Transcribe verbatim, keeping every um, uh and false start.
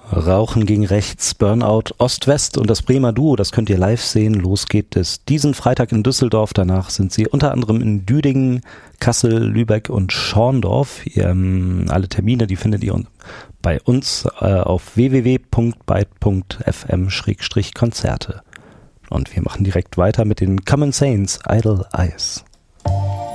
Rauchen gegen Rechts, Burnout, Ost-West und das Bremer Duo, das könnt ihr live sehen. Los geht es diesen Freitag in Düsseldorf. Danach sind sie unter anderem in Düdingen, Kassel, Lübeck und Schorndorf. Ihr, ähm, alle Termine, die findet ihr bei uns äh, auf w w w punkt byte punkt f m Schrägstrich Konzerte. Und wir machen direkt weiter mit den Common Saints, Idle Eyes.